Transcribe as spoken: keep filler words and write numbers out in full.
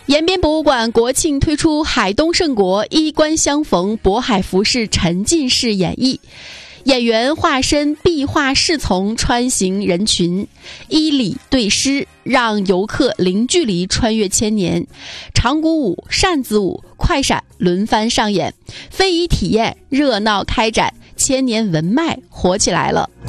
延边博物馆国庆推出海东胜国衣冠相逢渤海服饰沉浸式演绎，演员化身壁画侍从穿行人群，依礼对诗，让游客零距离穿越千年。长鼓舞、扇子舞、快闪轮番上演，非遗体验热闹开展，千年文脉活起来了。